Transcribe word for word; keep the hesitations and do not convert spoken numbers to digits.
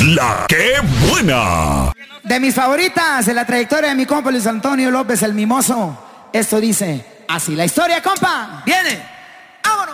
La que buena. De mis favoritas en la trayectoria de mi compa Luis Antonio López el Mimoso. Esto dice así la historia, compa. Viene.